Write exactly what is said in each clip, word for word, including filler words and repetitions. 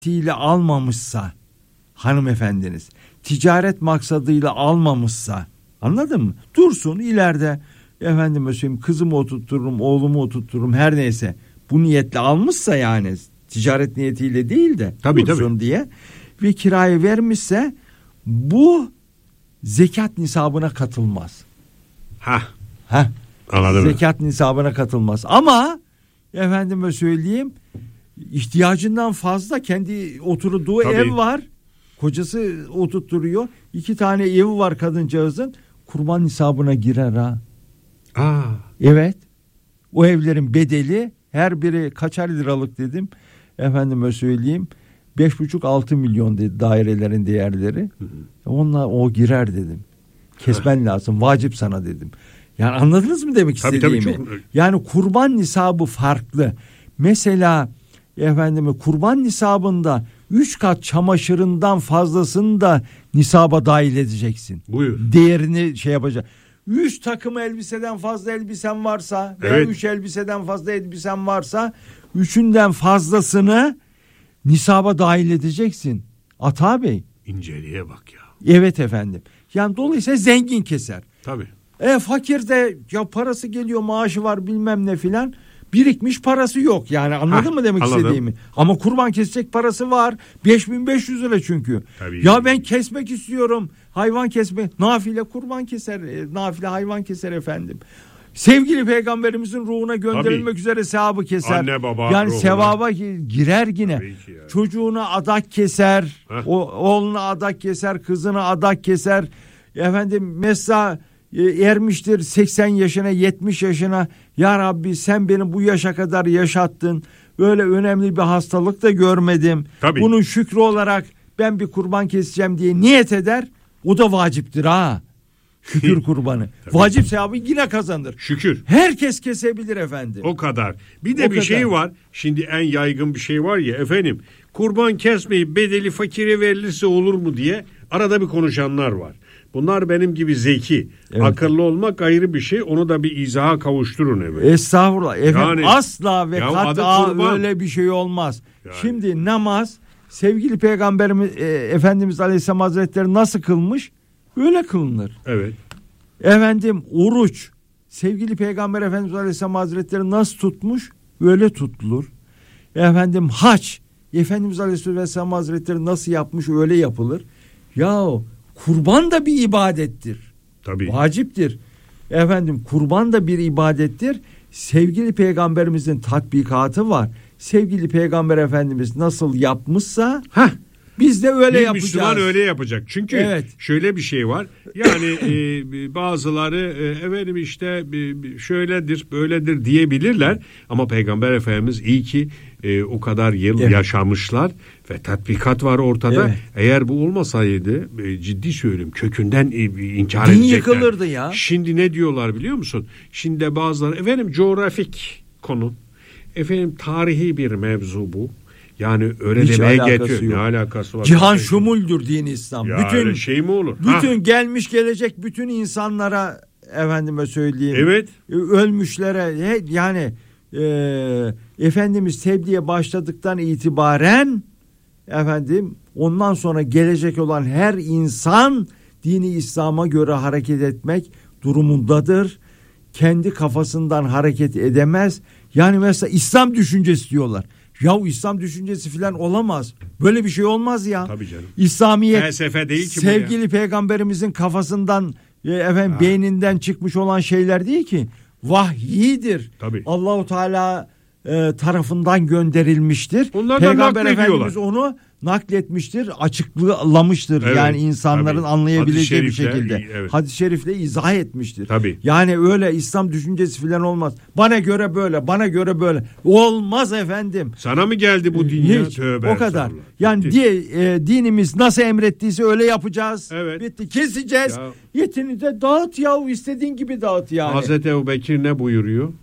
ile almamışsa hanımefendiniz, ticaret maksadıyla almamışsa, anladın mı? Dursun ileride, efendime söyleyeyim, kızımı oturturum, oğlumu oturturum, her neyse, bu niyetle almışsa, yani ticaret niyetiyle değil de tabii, dursun tabii. diye ve kirayı vermişse bu zekat nisabına katılmaz. Ha. Ha. Anladım. Zekat nisabına katılmaz. Ama efendime söyleyeyim, ihtiyacından fazla kendi oturduğu tabii. ev var. Kocası oturtturuyor. İki tane evi var kadıncağızın. Kurban nisabına girer ha. Aa. Evet. O evlerin bedeli her biri kaçar liralık dedim. Efendime söyleyeyim, beş buçuk altı milyon dedi dairelerin değerleri. Hı hı. Onunla o girer dedim. Kesmen lazım. Vacip sana dedim. Yani anladınız mı demek tabii, istediğimi? Tabii, çok... Yani kurban nisabı farklı. Mesela efendime kurban nisabında üç kat çamaşırından fazlasını da nisaba dahil edeceksin. Buyur. Değerini şey yapacak. Üç takım elbiseden fazla elbisen varsa, evet. veya üç elbiseden fazla elbisen varsa, üçünden fazlasını nisaba dahil edeceksin. Ata Bey. İnceliğe bak ya. Evet efendim. Yani dolayısıyla zengin keser. Tabii. E fakir de ya parası geliyor, maaşı var, bilmem ne filan, birikmiş parası yok, yani anladın Hah, mı demek anladım. istediğimi? Ama kurban kesecek parası var, beş bin beş yüz lira çünkü. Tabii. Ya ben kesmek istiyorum, hayvan kesmek, nafile kurban keser, e, nafile hayvan keser efendim. Sevgili peygamberimizin ruhuna gönderilmek tabii. üzere sevabı keser. Anne baba yani ruhuna. Sevaba girer yine. Çocuğuna adak keser, o, oğluna adak keser, kızına adak keser. Efendim mesela ermiştir seksen yaşına, yetmiş yaşına, ya Rabbi sen beni bu yaşa kadar yaşattın, öyle önemli bir hastalık da görmedim. Tabii. Bunun şükrü olarak ben bir kurban keseceğim diye niyet eder, o da vaciptir ha. Şükür kurbanı. Vacip sevabı yine kazanır. Şükür. Herkes kesebilir efendim. O kadar. Bir de o bir kadar. şey var. Şimdi en yaygın bir şey var ya efendim. Kurban kesmeyi bedeli fakire verilirse olur mu diye arada bir konuşanlar var. Bunlar benim gibi zeki, evet. akıllı olmak ayrı bir şey. Onu da bir izaha kavuşturun efendim. Estağfurullah. Efendim yani, asla ve kat'a öyle bir şey olmaz. Yani. Şimdi namaz, sevgili Peygamberimiz e, Efendimiz Aleyhisselam Hazretleri nasıl kılmış? Öyle kılınır. Evet. Efendim oruç, sevgili Peygamber Efendimiz Aleyhisselam Hazretleri nasıl tutmuş? Öyle tutulur. Efendim hac, Efendimiz Aleyhisselam Hazretleri nasıl yapmış? Öyle yapılır. Yahu kurban da bir ibadettir. Tabii. Vaciptir. Efendim kurban da bir ibadettir. Sevgili peygamberimizin tatbikatı var. Sevgili peygamber efendimiz nasıl yapmışsa heh, biz de öyle bir yapacağız. Müslüman öyle yapacak. Çünkü evet. şöyle bir şey var. Yani e, bazıları e, efendim işte e, şöyledir, böyledir diyebilirler. Ama Peygamber Efendimiz iyi ki e, o kadar yıl evet. yaşamışlar ve tatbikat var ortada. Evet. Eğer bu olmasaydı e, ciddi söylüyorum kökünden e, inkar din edecekler. Yıkılırdı ya. Şimdi ne diyorlar biliyor musun? Şimdi bazıları efendim coğrafik konu, efendim tarihi bir mevzu bu. Yani öyle hiç demeye alakası getiriyor. yok. Ne alakası var? Cihan şumuldür din İslam. Ya bütün şey mi olur? Bütün ha. gelmiş gelecek bütün insanlara efendime söyleyeyim. Evet. Ölmüşlere yani e, Efendimiz tebliğe başladıktan itibaren efendim ondan sonra gelecek olan her insan dini İslam'a göre hareket etmek durumundadır. Kendi kafasından hareket edemez. Yani mesela İslam düşüncesi diyorlar. Yahu İslam düşüncesi falan olamaz. Böyle bir şey olmaz ya. Tabii canım. İslamiyet felsefe değil ki sevgili bu ya. Peygamberimizin kafasından e, efendim ha. beyninden çıkmış olan şeyler değil ki. Vahyidir. Tabii. Allahu Teala e, tarafından gönderilmiştir. Onlar Peygamber Efendimiz onu nakletmiştir, açıklamıştır. Evet, yani insanların tabii. anlayabileceği bir şekilde. Evet. Hadis-i şerifle izah etmiştir. Tabii. Yani öyle İslam düşüncesi falan olmaz. Bana göre böyle, bana göre böyle. Olmaz efendim. Sana mı geldi bu din ya? Hiç, Tövbe o kadar. Sonra. Yani diye, e, dinimiz nasıl emrettiyse öyle yapacağız. Evet. Bitti. Keseceğiz. Ya. Yetini de dağıt yahu, istediğin gibi dağıt yani. Hazreti Ebubekir ne buyuruyor?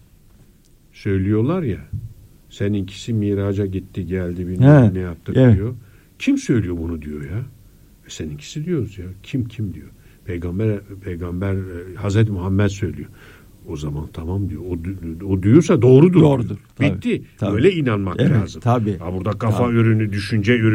Söylüyorlar ya. Seninkisi miraca gitti geldi bilmem ne yaptık evet. diyor. Kim söylüyor bunu diyor ya. E seninkisi diyoruz ya. Kim kim diyor. Peygamber peygamber Hazreti Muhammed söylüyor. O zaman tamam diyor. O, o diyorsa doğrudur. Doğrudur. Bitti. Tabii, tabii. Öyle inanmak evet, lazım. Tabii. Ha burada kafa tabii. ürünü, düşünce ürünü